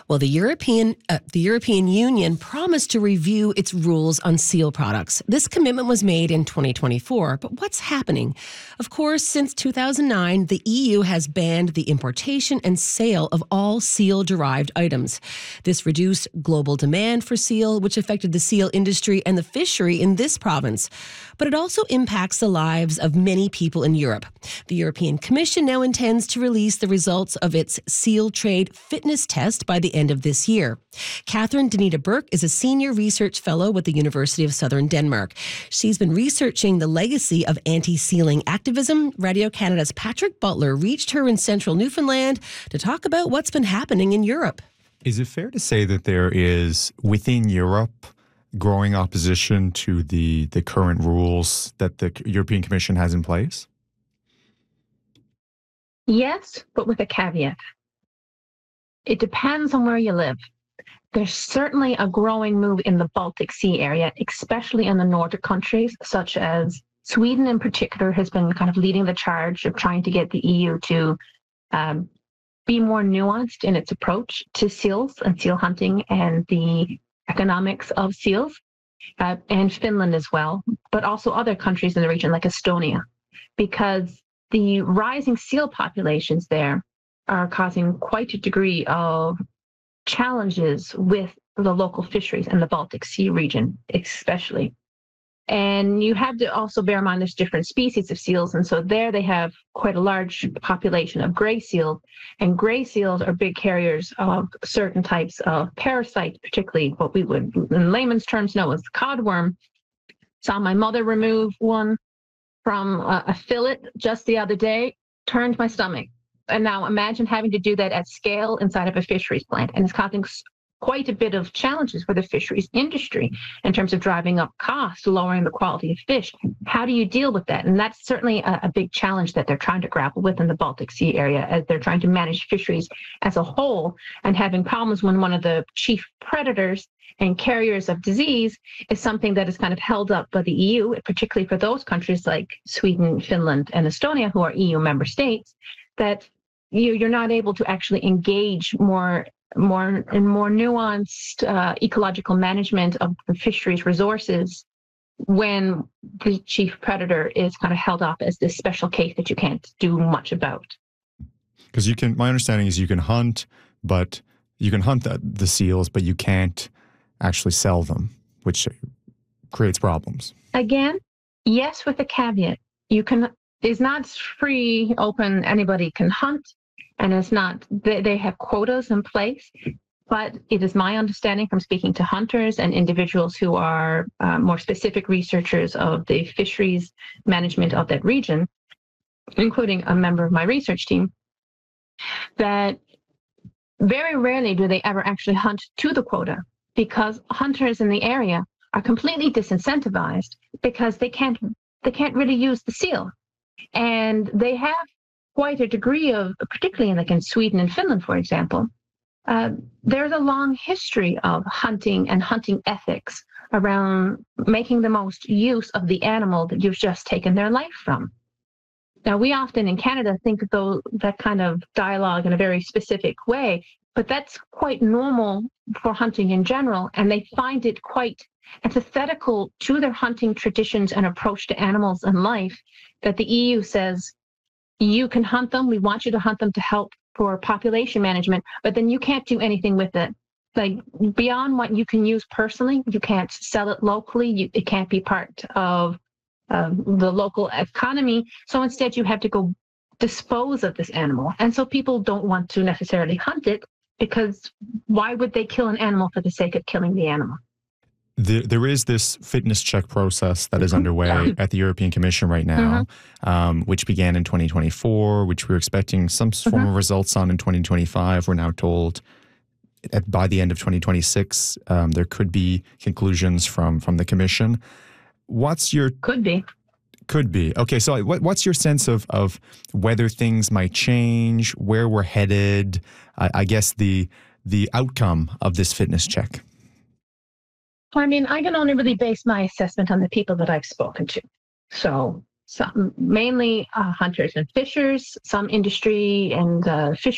Well, the European Union promised to review its rules on seal products. This commitment was made in 2024, but what's happening? Of course, since 2009, the EU has banned the importation and sale of all seal-derived items. This reduced global demand for seal, which affected the seal industry and the fishery in this province. But it also impacts the lives of many people in Europe. The European Commission now intends to release the results of its seal trade fitness test by the end of this year. Catherine Danita Burke is a senior research fellow with the University of Southern Denmark. She's been researching the legacy of anti-sealing activism. Radio Canada's Patrick Butler reached her in central Newfoundland to talk about what's been happening in Europe. Is it fair to say that there is, within Europe, growing opposition to the current rules that the European Commission has in place? Yes, but with a caveat. It depends on where you live. There's certainly a growing move in the Baltic Sea area, especially in the Nordic countries, such as Sweden in particular has been kind of leading the charge of trying to get the EU to be more nuanced in its approach to seals and seal hunting and the economics of seals, and Finland as well, but also other countries in the region like Estonia, because the rising seal populations there are causing quite a degree of challenges with the local fisheries in the Baltic Sea region, especially. And you have to also bear in mind there's different species of seals. And so there they have quite a large population of gray seals. And gray seals are big carriers of certain types of parasites, particularly what we would in layman's terms know as codworm. Saw my mother remove one from a fillet just the other day, turned my stomach. And now imagine having to do that at scale inside of a fisheries plant. And it's causing quite a bit of challenges for the fisheries industry in terms of driving up costs, lowering the quality of fish. How do you deal with that? And that's certainly a big challenge that they're trying to grapple with in the Baltic Sea area as they're trying to manage fisheries as a whole and having problems when one of the chief predators and carriers of disease is something that is kind of held up by the EU, particularly for those countries like Sweden, Finland, and Estonia, who are EU member states, that you're not able to actually engage more nuanced ecological management of the fisheries resources when the chief predator is kind of held up as this special case that you can't do much about. Because my understanding is you can hunt the seals, but you can't actually sell them, which creates problems. Again, yes, with a caveat. It's not free, open, anybody can hunt. And it's not, they have quotas in place, but it is my understanding from speaking to hunters and individuals who are more specific researchers of the fisheries management of that region, including a member of my research team, that very rarely do they ever actually hunt to the quota because hunters in the area are completely disincentivized because they can't really use the seal. And they have quite a degree of, particularly in Sweden and Finland, for example, there's a long history of hunting and hunting ethics around making the most use of the animal that you've just taken their life from. Now, we often in Canada think of that kind of dialogue in a very specific way, but that's quite normal for hunting in general, and they find it quite antithetical to their hunting traditions and approach to animals and life that the EU says, you can hunt them. We want you to hunt them to help for population management, but then you can't do anything with it. Like beyond what you can use personally, you can't sell it locally. It can't be part of the local economy. So instead, you have to go dispose of this animal. And so people don't want to necessarily hunt it because why would they kill an animal for the sake of killing the animal? There is this fitness check process that is underway at the European Commission right now, which began in 2024, which we're expecting some form of results on in 2025. We're now told by the end of 2026, there could be conclusions from the Commission. Could be. Could be. Okay, so what's your sense of whether things might change, where we're headed, I guess the outcome of this fitness check? I mean, I can only really base my assessment on the people that I've spoken to. So mainly hunters and fishers, some industry and fish